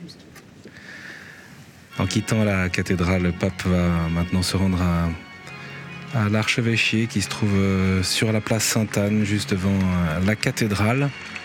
En quittant la cathédrale, le pape va maintenant se rendre à l'archevêché qui se trouve sur la place Sainte-Anne, juste devant la cathédrale.